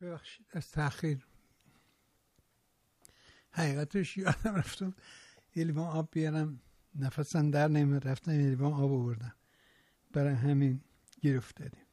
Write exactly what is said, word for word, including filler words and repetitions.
ببخشید از تأخیر. حقیقتش یادم رفتم یه لیوان آب بیارم، نفسم در نمیاد، رفتم یه لیوان آب آوردم، برای همین گیر افتادیم.